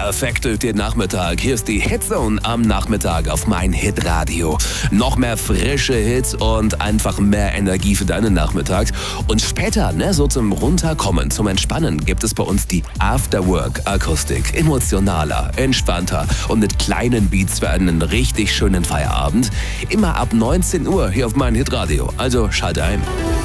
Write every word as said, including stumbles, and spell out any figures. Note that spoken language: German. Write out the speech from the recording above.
Perfekt durch den Nachmittag. Hier ist die Hitzone am Nachmittag auf mein Hitradio. Noch mehr frische Hits und einfach mehr Energie für deinen Nachmittag. Und später, ne, so zum Runterkommen, zum Entspannen, gibt es bei uns die Afterwork-Akustik. Emotionaler, entspannter und mit kleinen Beats für einen richtig schönen Feierabend. Immer ab neunzehn Uhr hier auf mein Hitradio. Also schalt ein.